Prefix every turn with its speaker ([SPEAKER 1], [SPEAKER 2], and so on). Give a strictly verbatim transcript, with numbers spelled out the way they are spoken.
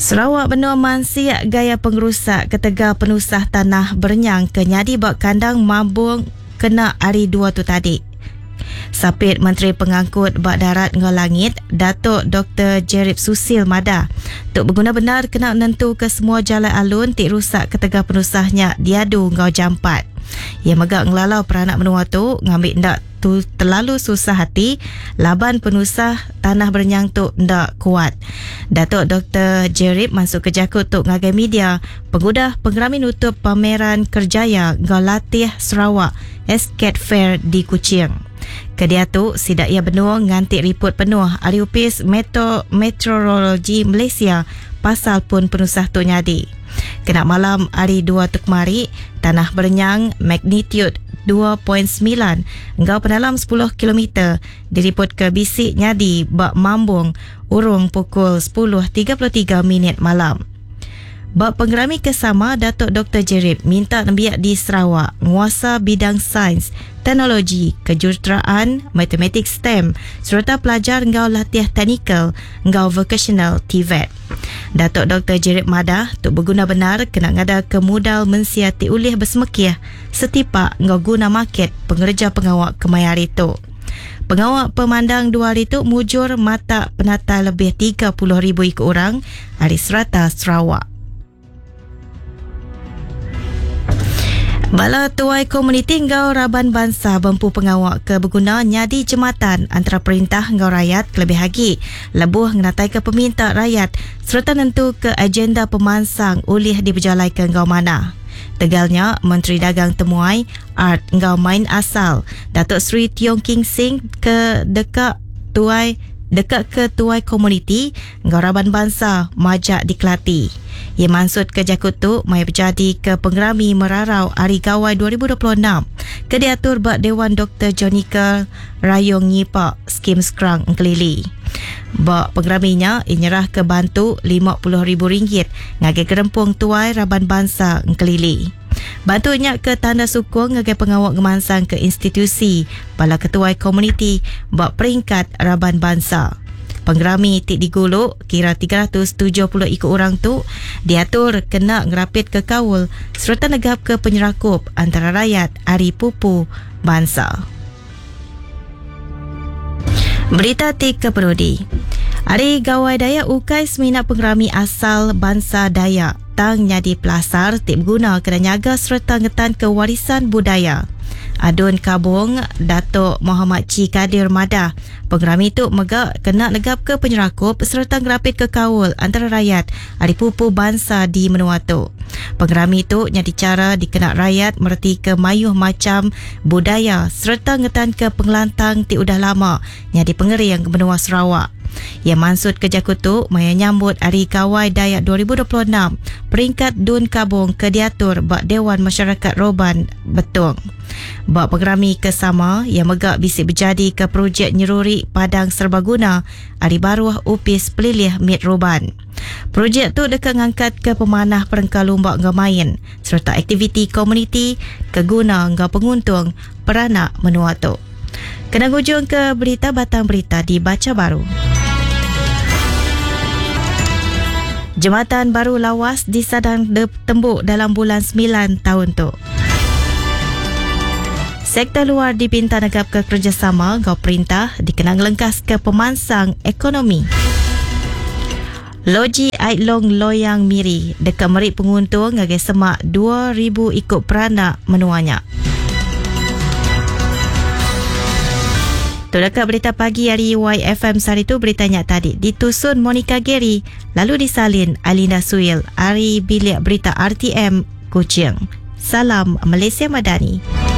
[SPEAKER 1] Sarawak benua mansiak gaya pengerusak ketegar penusah tanah bernyang ke nyadi bak kandang mabung kena hari dua tu tadi. Sapit Menteri Pengangkut Bak Darat ngau Langit, Datuk Doktor Jerip Susil Mada, tuk berguna benar kena nentu ke semua jalan alun tik rusak ketegar penusahnya diadu ngau jampat. Ia megak ngelalau peranak menua tu ngambil ndak tu terlalu susah hati laban penusah tanah bernyang tu ndak kuat. Datuk Doktor Jerip masuk ke jakut tu ngagai media pengudah pengerami nutup pameran kerjaya ngau latih Sarawak Escape Fair di Kuching. Kedia tu sidak ia benua ngantik ripot penuh ahli upis Metro Meteorologi Malaysia pasal pun penusah tu nyadi. Kena malam hari dua tu kemari, tanah bernyang magnitude dua perpuluhan sembilan engkau pedalam sepuluh kilometer diripot ke bisik nyadi bak mambung urung pukul sepuluh tiga puluh tiga minit malam. Bak penggerami kesama, Datuk Doktor Jerip minta nembiak di Sarawak nguasa bidang sains, teknologi, kejuruteraan, matematik STEM serta pelajar engkau latihan teknikal engkau vocational T V E T. Datuk Doktor Jerip Madah tuk berguna benar kena ngada kemudal mensiati ulih bersemekih setipak engkau guna market pengerja pengawak kemayar itu. Pengawak pemandang dua hari itu mujur mata penata lebih tiga puluh ribu ikut orang hari serata Sarawak. Bala tuai komuniti ngau Raban Bangsa bempu pengawak ke berguna nyadi jematan antara perintah ngau rakyat kelebih lagi lebuh ngenatai ke peminta rakyat serta nentu ke agenda pemansang ulih diberjalai ke ngau mana. Tegalnya, Menteri Dagang Temuai Art ngau main asal Datuk Seri Tiong King Sing ke dekat tuai dekat ke tuai komuniti ngau Raban Bangsa majak di Kelati. Ia maksud ke jakut tu mai berjadi ke penggerami merarau Hari Gawai dua ribu dua puluh enam ke diatur bak Dewan Doktor Jonica Rayong Nyipak skim sekrang Kelili. Bak penggeraminya ia nyerah ke bantu lima puluh ribu ringgit ngagai kerempung tuai Raban Bangsa Kelili. Bantunya ke tanda sukung ngagai pengawak ngemansang ke institusi bala ketuai komuniti bak peringkat Raban Bangsa. Penggerami tik diguluk kira tiga ratus tujuh puluh ikut orang tu diatur kena ngerapit ke kawul serta negap ke penyerakup antara rakyat Hari Pupu Bangsa. Berita tik ke Perudi. Hari Gawai Dayak Ukai seminat penggerami asal bangsa Dayak tang nyadi pelasar tik berguna kena nyaga serta ngetan kewarisan budaya. Adun Kabung Datuk Muhammad Ci Kadir Madah, penggerami itu megak kena negap ke penyerakup serta ngerapit ke kawul antara rakyat Hari Pupu Bangsa di menua tu. Penggerami itu nyadi cara dikenak rakyat merti ke mayuh macam budaya serta ngetan ke pengelantang ti udah lama nyadi pengering benua Sarawak. Ia maksud ke jakut tu maya nyambut Hari Gawai Dayak dua ribu dua puluh enam peringkat Dun Kabung ke diatur bak Dewan Masyarakat Roban Betung. Bak penggerami kesama yang megak bisik berjadi ke projek nyeruri padang serbaguna Hari Baruah Upis Pelilih Mit Roban. Projek tu dekat ngangkat ke pemanah perengkal lumbak ngau main serta aktiviti komuniti keguna ngau penguntung peranak menua tu. Kena hujung ke berita batang berita di Baca Baru. Jematan baru lawas disadang tembuk dalam bulan sembilan tahun tu. Sektor luar dipinta negap ke kerjasama ngau perintah dikenang lengkas ke pemansang ekonomi. Loji Aitlong Loyang Miri dekat merik penguntung ngagai semak dua ribu ikut peranak menuanya. Tu dekat berita pagi hari Y F M sehari tu beritanya tadi ditusun Monica Gary lalu disalin Alinda Suil hari bilik berita R T M Kuching. Salam Malaysia Madani.